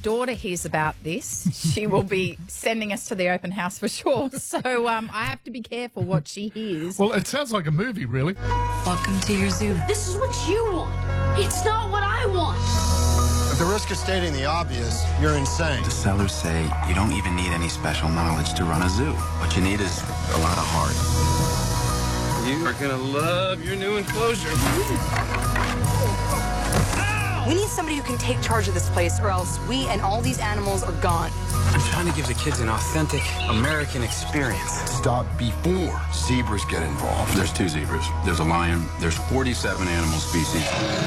daughter hears about this, she will be sending us to the open house for sure. So I have to be careful what she hears. Well, it sounds like a movie, really. Welcome to your zoo. This is what you want. It's not what I want. At the risk of stating the obvious, you're insane. The sellers say you don't even need any special knowledge to run a zoo. What you need is a lot of heart. You are gonna love your new enclosure. We need somebody who can take charge of this place, or else we and all these animals are gone. I'm trying to give the kids an authentic American experience. Stop before zebras get involved. There's 2 zebras. There's a lion. There's 47 animal species.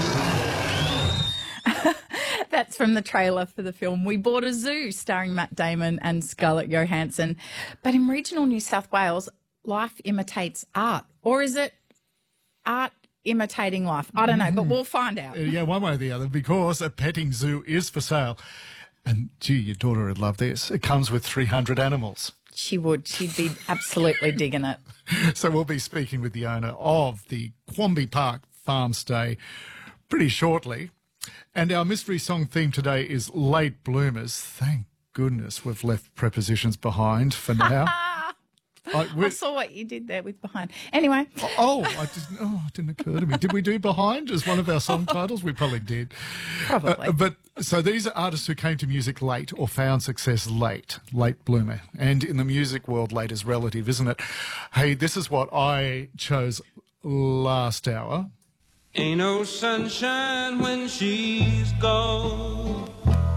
That's from the trailer for the film We Bought a Zoo, starring Matt Damon and Scarlett Johansson. But in regional New South Wales, life imitates art. Or is it art imitating life? I don't know, but we'll find out. Yeah, one way or the other, because a petting zoo is for sale. And, gee, your daughter would love this. It comes with 300 animals. She would. She'd be absolutely digging it. So we'll be speaking with the owner of the Quamby Park Farm Stay pretty shortly. And our mystery song theme today is Late Bloomers. Thank goodness we've left prepositions behind for now. I saw what you did there with behind. Anyway. It didn't occur to me. Did we do behind as one of our song titles? We probably did. Probably. So these are artists who came to music late or found success late bloomer. And in the music world, late is relative, isn't it? Hey, this is what I chose last hour. Ain't no sunshine when she's gone.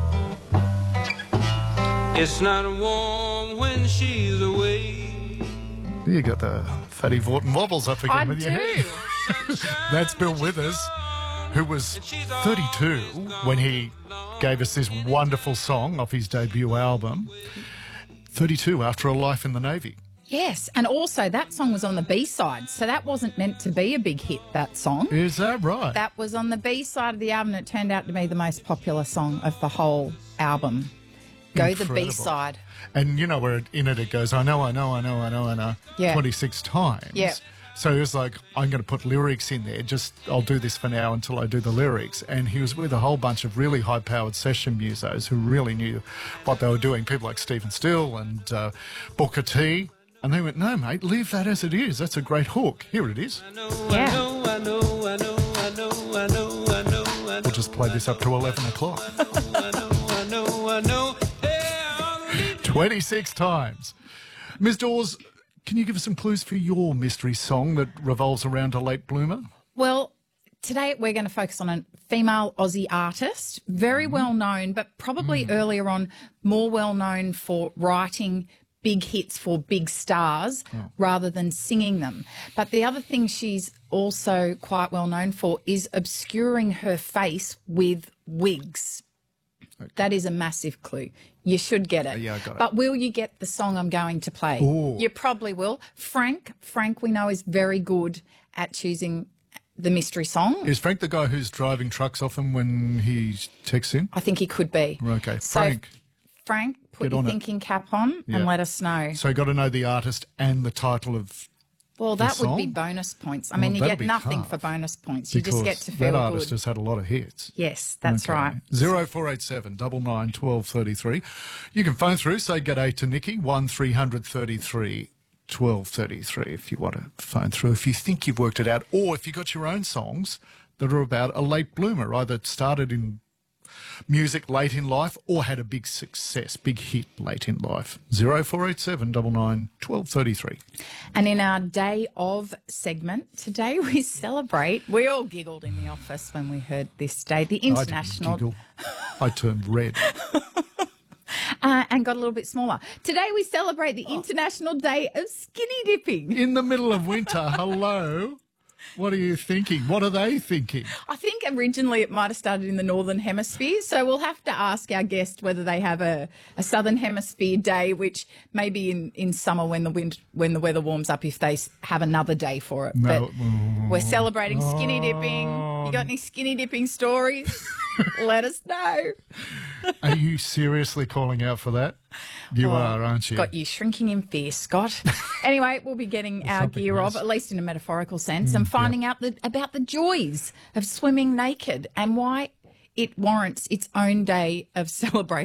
It's not warm when she's away. You got the Fatty Vorton wobbles up again I with do. your head. That's Bill Withers, who was 32 when he gave us this wonderful song off his debut album. 32 after a life in the Navy. Yes, and also that song was on the B-side, so that wasn't meant to be a big hit, that song. Is that right? That was on the B-side of the album, and it turned out to be the most popular song of the whole album. Go Incredible. the B-side. And you know where in it goes, I know, Yeah. 26 times. Yeah. So he was like, I'm going to put lyrics in there. I'll do this for now until I do the lyrics. And he was with a whole bunch of really high-powered session musos who really knew what they were doing. People like Stephen Still and Booker T. And they went, no, mate, leave that as it is. That's a great hook. Here it is. Yeah. We'll just play this up to 11 o'clock. 26 times. Ms. Dawes, can you give us some clues for your mystery song that revolves around a late bloomer? Well, today we're going to focus on a female Aussie artist, very well known, but probably earlier on more well known for writing big hits for big stars rather than singing them. But the other thing she's also quite well known for is obscuring her face with wigs. Okay. That is a massive clue. You should get it. Yeah, I got it. But will you get the song I'm going to play? Ooh. You probably will. Frank, we know, is very good at choosing the mystery song. Is Frank the guy who's driving trucks often when he texts in? I think he could be. Okay, So, Frank, put Get your on it. thinking cap on Yeah. and let us know. So you got to know the artist and the title of Well, the that would be song? bonus points. I mean, you that'd get be nothing tough, for bonus points. You just get to that feel artist good. has had a lot of hits. Yes, that's right. 0487 99 1233. You can phone through, say g'day to Nikki, 1300 33 1233 if you want to phone through. If you think you've worked it out, or if you've got your own songs that are about a late bloomer, either started in music late in life or had a big success, big hit late in life. 0487 99 1233. And in our Day of segment, today we celebrate, we all giggled in the office when we heard this day, the International... I didn't giggle. I turned red. And got a little bit smaller. Today we celebrate the International Day of Skinny Dipping. In the middle of winter, hello. What are you thinking? What are they thinking? I think originally it might have started in the Northern Hemisphere, so we'll have to ask our guest whether they have a Southern Hemisphere day, which maybe in summer when the weather warms up, if they have another day for it. No. But we're celebrating skinny dipping. You got any skinny dipping stories? Let us know. Are you seriously calling out for that? You are, aren't you? Got you shrinking in fear, Scott. Anyway, we'll be getting our gear off, at least in a metaphorical sense, and finding out about the joys of swimming naked and why it warrants its own day of celebration.